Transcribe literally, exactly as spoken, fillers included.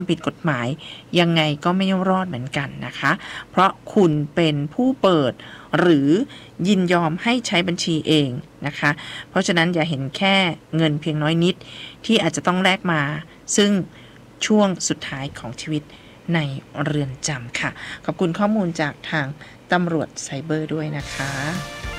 ผิดกฎหมายยังไงก็ไม่รอดเหมือนกันนะคะเพราะคุณเป็นผู้เปิดหรือยินยอมให้ใช้บัญชีเองนะคะเพราะฉะนั้นอย่าเห็นแค่เงินเพียงน้อยนิดที่อาจจะต้องแลกมาซึ่งช่วงสุดท้ายของชีวิตในเรือนจำค่ะขอบคุณข้อมูลจากทางตำรวจไซเบอร์ด้วยนะคะ